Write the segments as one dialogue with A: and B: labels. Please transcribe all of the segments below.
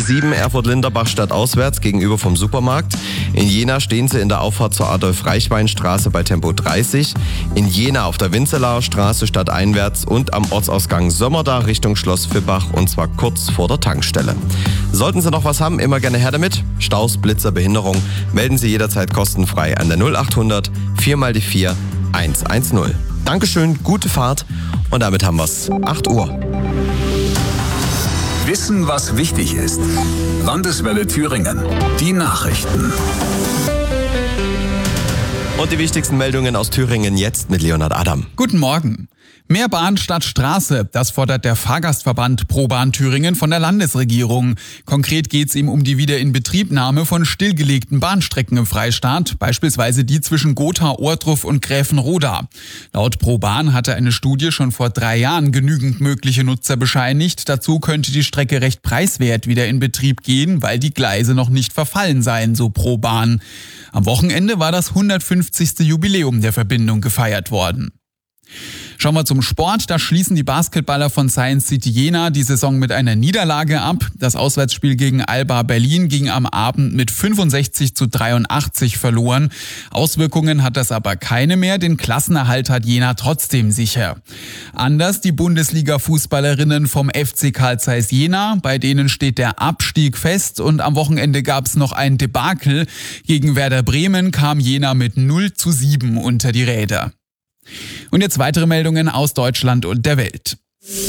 A: A7 Erfurt-Linderbach stadtauswärts gegenüber vom Supermarkt. In Jena stehen Sie in der Auffahrt zur Adolf-Reichwein-Straße bei Tempo 30. In Jena auf der Winzelaer Straße stadteinwärts und am Ortsausgang Sömmerda Richtung Schloss Vippach und zwar kurz vor der Tankstelle. Sollten Sie noch was haben, immer gerne her damit. Staus, Blitzer, Behinderung, melden Sie jederzeit kostenfrei an der 0800 4x4 110. Dankeschön, gute Fahrt und damit haben wir's. 8 Uhr.
B: Wissen, was wichtig ist. Landeswelle Thüringen. Die Nachrichten.
A: Und die wichtigsten Meldungen aus Thüringen jetzt mit Leonhard Adam.
C: Guten Morgen. Mehr Bahn statt Straße, das fordert der Fahrgastverband ProBahn Thüringen von der Landesregierung. Konkret geht es ihm um die Wiederinbetriebnahme von stillgelegten Bahnstrecken im Freistaat, beispielsweise die zwischen Gotha, Ohrdruf und Gräfenroda. Laut ProBahn hatte eine Studie schon vor 3 Jahren genügend mögliche Nutzer bescheinigt. Dazu könnte die Strecke recht preiswert wieder in Betrieb gehen, weil die Gleise noch nicht verfallen seien, so ProBahn. Am Wochenende war das 150. Jubiläum der Verbindung gefeiert worden. Schauen wir zum Sport. Da schließen die Basketballer von Science City Jena die Saison mit einer Niederlage ab. Das Auswärtsspiel gegen Alba Berlin ging am Abend mit 65-83 verloren. Auswirkungen hat das aber keine mehr. Den Klassenerhalt hat Jena trotzdem sicher. Anders die Bundesliga-Fußballerinnen vom FC Carl Zeiss Jena. Bei denen steht der Abstieg fest und am Wochenende gab es noch ein Debakel. Gegen Werder Bremen kam Jena mit 0:7 unter die Räder. Und jetzt weitere Meldungen aus Deutschland und der Welt.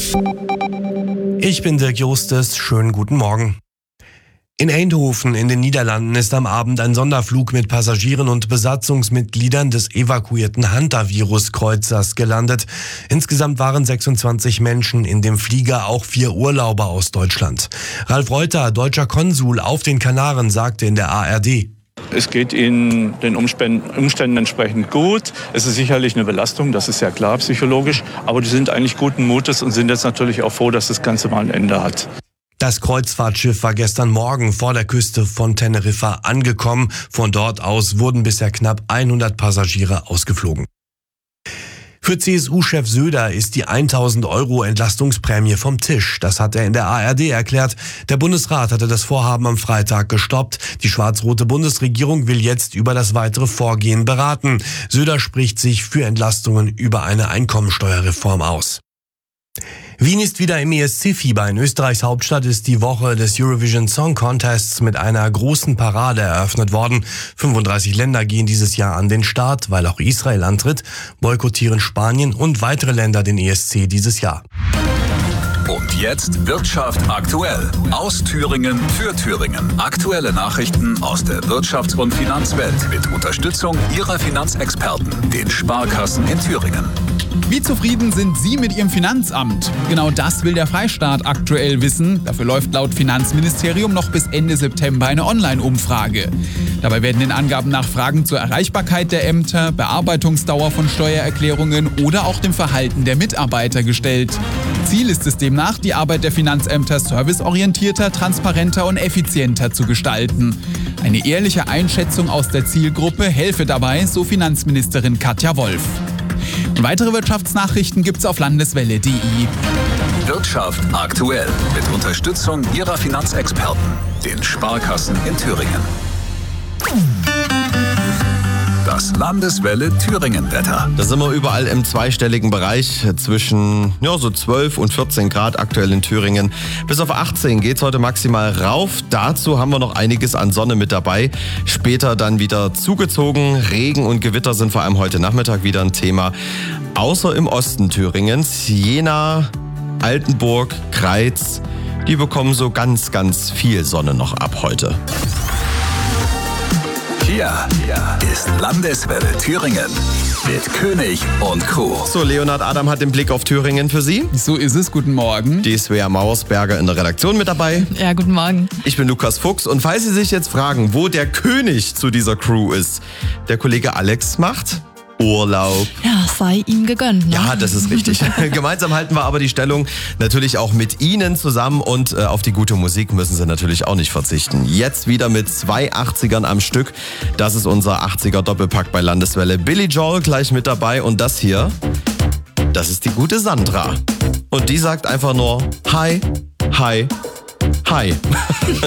D: Ich bin Dirk Justus, schönen guten Morgen. In Eindhoven in den Niederlanden ist am Abend ein Sonderflug mit Passagieren und Besatzungsmitgliedern des evakuierten Hantavirus-Kreuzers gelandet. Insgesamt waren 26 Menschen in dem Flieger, auch 4 Urlauber aus Deutschland. Ralf Reuter, deutscher Konsul auf den Kanaren, sagte in der ARD:
E: Es geht ihnen den Umständen entsprechend gut. Es ist sicherlich eine Belastung, das ist ja klar psychologisch. Aber die sind eigentlich guten Mutes und sind jetzt natürlich auch froh, dass das Ganze mal ein Ende hat.
D: Das Kreuzfahrtschiff war gestern Morgen vor der Küste von Teneriffa angekommen. Von dort aus wurden bisher knapp 100 Passagiere ausgeflogen. Für CSU-Chef Söder ist die 1.000 € Entlastungsprämie vom Tisch. Das hat er in der ARD erklärt. Der Bundesrat hatte das Vorhaben am Freitag gestoppt. Die schwarz-rote Bundesregierung will jetzt über das weitere Vorgehen beraten. Söder spricht sich für Entlastungen über eine Einkommensteuerreform aus. Wien ist wieder im ESC-Fieber. In Österreichs Hauptstadt ist die Woche des Eurovision Song Contests mit einer großen Parade eröffnet worden. 35 Länder gehen dieses Jahr an den Start, weil auch Israel antritt, boykottieren Spanien und weitere Länder den ESC dieses Jahr.
B: Und jetzt Wirtschaft aktuell. Aus Thüringen für Thüringen. Aktuelle Nachrichten aus der Wirtschafts- und Finanzwelt mit Unterstützung Ihrer Finanzexperten, den Sparkassen in Thüringen.
C: Wie zufrieden sind Sie mit Ihrem Finanzamt? Genau das will der Freistaat aktuell wissen. Dafür läuft laut Finanzministerium noch bis Ende September eine Online-Umfrage. Dabei werden den Angaben nach Fragen zur Erreichbarkeit der Ämter, Bearbeitungsdauer von Steuererklärungen oder auch dem Verhalten der Mitarbeiter gestellt. Ziel ist es demnach, die Arbeit der Finanzämter serviceorientierter, transparenter und effizienter zu gestalten. Eine ehrliche Einschätzung aus der Zielgruppe helfe dabei, so Finanzministerin Katja Wolf. Und weitere Wirtschaftsnachrichten gibt's auf landeswelle.de.
B: Wirtschaft aktuell mit Unterstützung Ihrer Finanzexperten, den Sparkassen in Thüringen. Das Landeswelle Thüringen-Wetter.
A: Da sind wir überall im zweistelligen Bereich zwischen so 12 und 14 Grad aktuell in Thüringen. Bis auf 18 geht's heute maximal rauf. Dazu haben wir noch einiges an Sonne mit dabei. Später dann wieder zugezogen. Regen und Gewitter sind vor allem heute Nachmittag wieder ein Thema. Außer im Osten Thüringens. Jena, Altenburg, Kreiz, die bekommen so ganz, ganz viel Sonne noch ab heute.
B: Hier ist Landeswelle Thüringen mit König und Co.
A: So, Leonhard Adam hat den Blick auf Thüringen für Sie.
C: So ist es, guten Morgen.
A: Die Svea Mauersberger in der Redaktion mit dabei.
F: Ja, guten Morgen.
A: Ich bin Lukas Fuchs und falls Sie sich jetzt fragen, wo der König zu dieser Crew ist, der Kollege Alex macht Urlaub.
F: Ja, sei ihm gegönnt. Ne?
A: Ja, das ist richtig. Gemeinsam halten wir aber die Stellung natürlich auch mit Ihnen zusammen und auf die gute Musik müssen Sie natürlich auch nicht verzichten. Jetzt wieder mit 2 80ern am Stück. Das ist unser 80er Doppelpack bei Landeswelle. Billy Joel gleich mit dabei und das hier, das ist die gute Sandra. Und die sagt einfach nur Hi, Hi, Hi.